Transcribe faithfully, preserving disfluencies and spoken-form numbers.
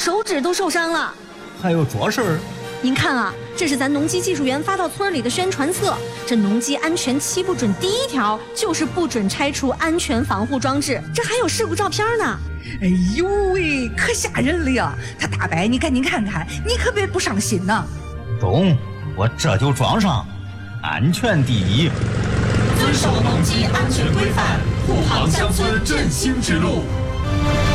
手指都受伤了。 还有这事儿？ 您看啊，这是咱农机技术员发到村里的宣传册。这农机安全七不准第一条就是不准拆除安全防护装置，这还有事故照片呢。 哎呦喂，可吓人了呀！他大伯，你赶紧看看，你可别不上心呐。 中，我这就装上。安全第一， 遵守农机安全规范，护航乡村振兴之路。